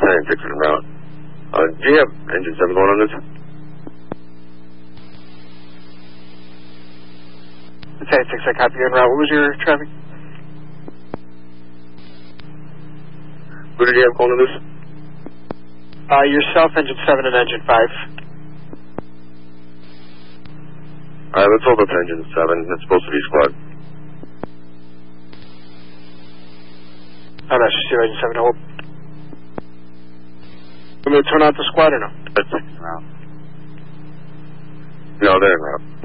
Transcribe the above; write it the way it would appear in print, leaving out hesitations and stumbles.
Battalion 6 en route. Do you have engine 7 going on this? Battalion 6, I copy you en route. What was your traffic? Who did you have going on this? Yourself, engine 7 and engine 5. Alright, let's hold up to engine 7. That's supposed to be squad. I'm not sure, engine 7, hold. Want me to turn out the squad or no? That's 6 en route. No, they're en route.